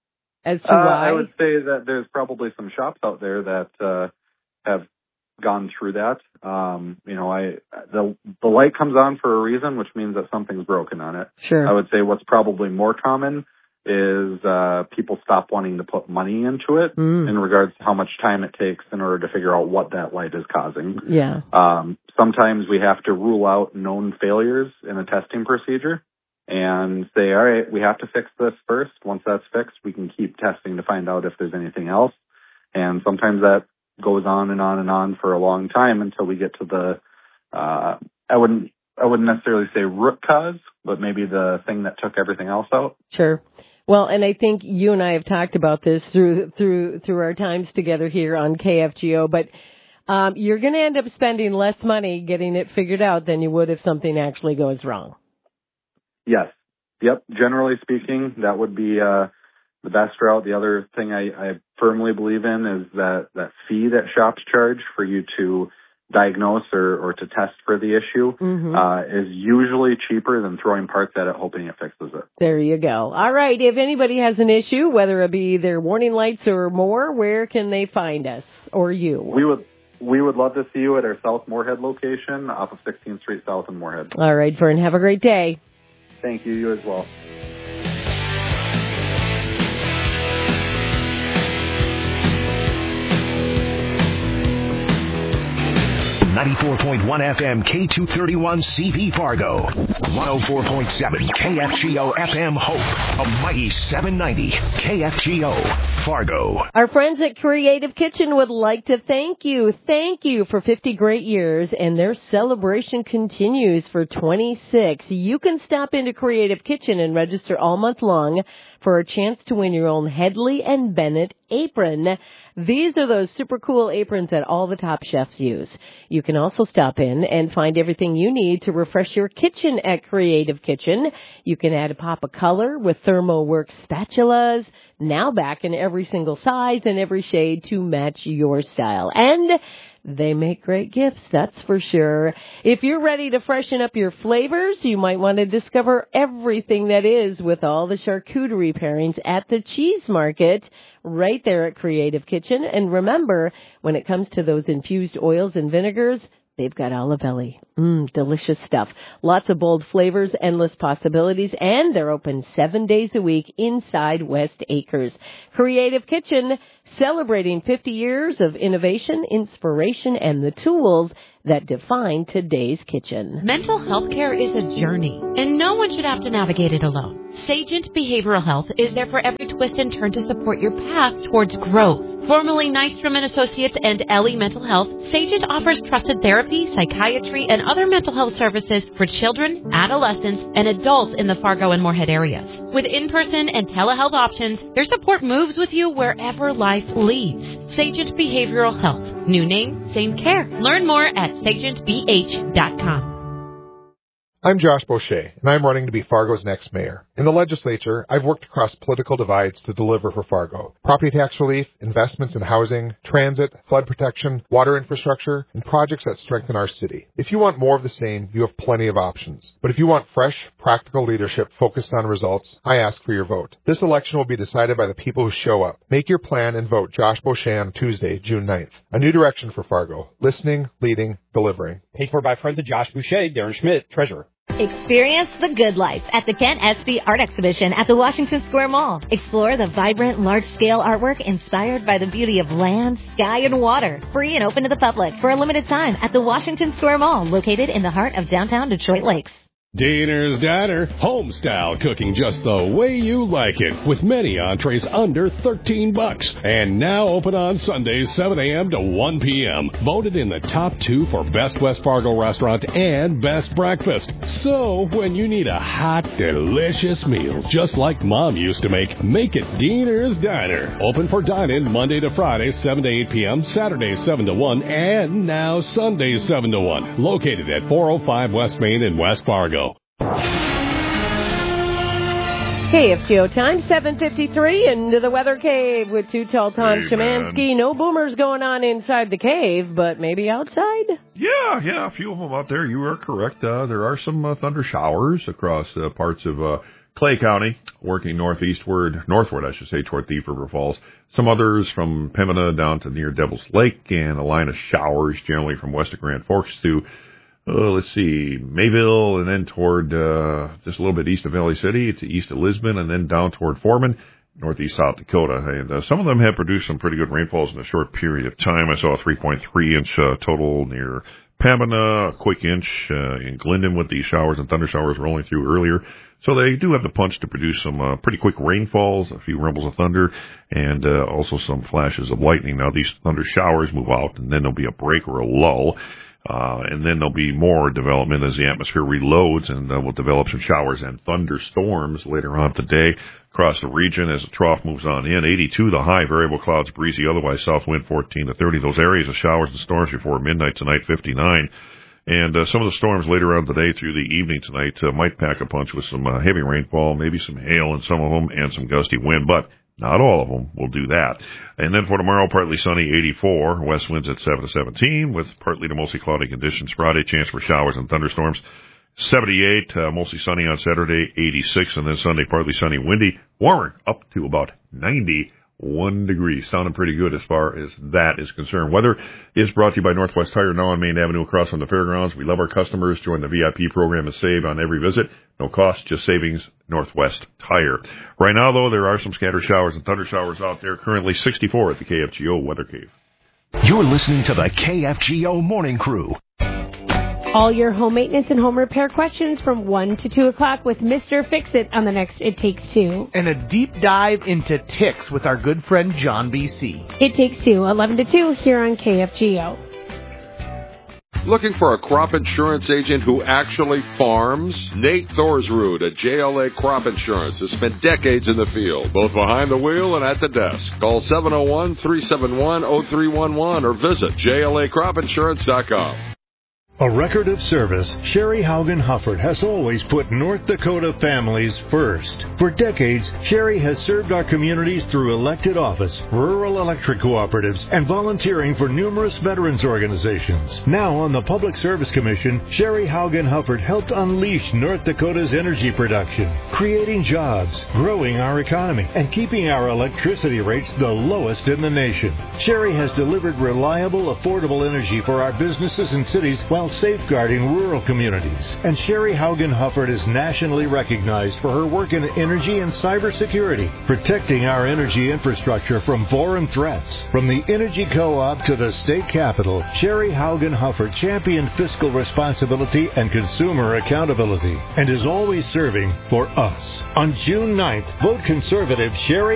As to Uh, why? I would say that there's probably some shops out there that uh, have gone through that. Um, you know, I the the light comes on for a reason, which means that something's broken on it. Sure. I would say what's probably more common is uh, people stop wanting to put money into it Mm. in regards to how much time it takes in order to figure out what that light is causing. Yeah. Um, sometimes we have to rule out known failures in a testing procedure and say, all right, we have to fix this first. Once that's fixed, we can keep testing to find out if there's anything else. And sometimes that goes on and on and on for a long time until we get to the, uh, I wouldn't, I wouldn't necessarily say root cause, but maybe the thing that took everything else out. Sure. Well, and I think you and I have talked about this through through through our times together here on K F G O, but um, you're going to end up spending less money getting it figured out than you would if something actually goes wrong. Yes. Yep. Generally speaking, that would be uh, the best route. The other thing I, I firmly believe in is that that fee that shops charge for you to diagnose or, or to test for the issue Mm-hmm. uh, is usually cheaper than throwing parts at it hoping it fixes it. There you go. All right. If anybody has an issue, whether it be their warning lights or more, where can they find us or you? We would we would love to see you at our South Moorhead location off of sixteenth Street South in Moorhead. All right, Vern. Have a great day. Thank you. You as well. ninety-four point one F M K two thirty-one C V Fargo. one oh four point seven K F G O F M Hope. A mighty seven ninety K F G O Fargo. Our friends at Creative Kitchen would like to thank you. Thank you for fifty great years, and their celebration continues for twenty-six. You can stop into Creative Kitchen and register all month long for a chance to win your own Headley and Bennett apron. These are those super cool aprons that all the top chefs use. You can also stop in and find everything you need to refresh your kitchen at Creative Kitchen. You can add a pop of color with ThermoWorks spatulas, now back in every single size and every shade to match your style. And they make great gifts, that's for sure. If you're ready to freshen up your flavors, you might want to discover everything that is with all the charcuterie pairings at the Cheese Market right there at Creative Kitchen. And remember, when it comes to those infused oils and vinegars, they've got Olivelli. Mmm, delicious stuff. Lots of bold flavors, endless possibilities, and they're open seven days a week inside West Acres. Creative Kitchen, celebrating fifty years of innovation, inspiration, and the tools that define today's kitchen. Mental health care is a journey, and no one should have to navigate it alone. Sagent Behavioral Health is there for every twist and turn to support your path towards growth. Formerly Nystrom and Associates and Ellie Mental Health, Sagent offers trusted therapy, psychiatry, and other mental health services for children, adolescents, and adults in the Fargo and Moorhead areas. With in-person and telehealth options, their support moves with you wherever life leads. Sagent Behavioral Health. New name, same care. Learn more at sagent b h dot com. I'm Josh Boucher, and I'm running to be Fargo's next mayor. In the legislature, I've worked across political divides to deliver for Fargo. Property tax relief, investments in housing, transit, flood protection, water infrastructure, and projects that strengthen our city. If you want more of the same, you have plenty of options. But if you want fresh, practical leadership focused on results, I ask for your vote. This election will be decided by the people who show up. Make your plan and vote Josh Boucher on Tuesday, June ninth. A new direction for Fargo. Listening, leading, delivering. Paid for by friends of Josh Boucher, Darren Schmidt, Treasurer. Experience the good life at the Kent Espy Art Exhibition at the Washington Square Mall. Explore the vibrant, large-scale artwork inspired by the beauty of land, sky, and water. Free and open to the public for a limited time at the Washington Square Mall, located in the heart of downtown Detroit Lakes. Diner's Diner, home-style cooking just the way you like it, with many entrees under thirteen bucks. And now open on Sundays, seven a.m. to one p.m. Voted in the top two for Best West Fargo Restaurant and Best Breakfast. So, when you need a hot, delicious meal, just like Mom used to make, make it Diner's Diner. Open for dine-in Monday to Friday, seven to eight p.m., Saturdays, seven to one, and now Sundays, seven to one. Located at four oh five West Main in West Fargo. K F G O time, seven fifty-three, into the Weather Cave with Too Tall Tom hey, Szymanski. Man. No boomers going on inside the cave, but maybe outside? Yeah, yeah, a few of them out there. You are correct. Uh, there are some uh, thunder showers across uh, parts of uh, Clay County, working northeastward, northward, I should say, toward Thief River Falls. Some others from Pembina down to near Devil's Lake, and a line of showers generally from west of Grand Forks to Uh, let's see, Mayville, and then toward uh, just a little bit east of Valley City to east of Lisbon, and then down toward Foreman, northeast South Dakota. And uh, some of them have produced some pretty good rainfalls in a short period of time. I saw a three point three inch uh, total near Pembina, a quick inch uh, in Glendon with these showers and thunder showers rolling through earlier. So they do have the punch to produce some uh, pretty quick rainfalls, a few rumbles of thunder, and uh, also some flashes of lightning. Now, these thunder showers move out, and then there'll be a break or a lull. Uh, and then there'll be more development as the atmosphere reloads, and uh, we'll develop some showers and thunderstorms later on today across the region as the trough moves on in. eighty-two the high, variable clouds, breezy, otherwise south wind fourteen to thirty. Those areas of showers and storms before midnight tonight, fifty-nine. And uh, some of the storms later on today through the evening tonight uh, might pack a punch with some uh, heavy rainfall, maybe some hail in some of them, and some gusty wind, but not all of them will do that. And then for tomorrow, partly sunny, eighty-four. West winds at seven to seventeen with partly to mostly cloudy conditions. Friday, chance for showers and thunderstorms. seventy-eight, uh, mostly sunny on Saturday, eighty-six. And then Sunday, partly sunny, windy, warmer, up to about ninety-one degrees. Sounding pretty good as far as that is concerned. Weather is brought to you by Northwest Tire, now on Main Avenue across from the fairgrounds. We love our customers. Join the V I P program and save on every visit. No cost, just savings. Northwest Tire. Right now, though, there are some scattered showers and thunder showers out there. Currently sixty-four at the K F G O Weather Cave. You're listening to the K F G O Morning Crew. All your home maintenance and home repair questions from one to two o'clock with Mister Fix-It on the next It Takes Two. And a deep dive into ticks with our good friend John B C. It Takes Two, eleven to two, here on K F G O. Looking for a crop insurance agent who actually farms? Nate Thorsrud at J L A Crop Insurance has spent decades in the field, both behind the wheel and at the desk. Call seven oh one, three seven one, oh three one one or visit J L A crop insurance dot com. A record of service, Sherry Haugen Hufford has always put North Dakota families first. For decades, Sherry has served our communities through elected office, rural electric cooperatives, and volunteering for numerous veterans organizations. Now on the Public Service Commission, Sherry Haugen Hufford helped unleash North Dakota's energy production, creating jobs, growing our economy, and keeping our electricity rates the lowest in the nation. Sherry has delivered reliable, affordable energy for our businesses and cities while safeguarding rural communities. And Sherry Haugen Hufford is nationally recognized for her work in energy and cybersecurity, protecting our energy infrastructure from foreign threats. From the Energy Co-op to the state capitol, Sherry Haugen Hufford championed fiscal responsibility and consumer accountability and is always serving for us. On June ninth, vote conservative Sherry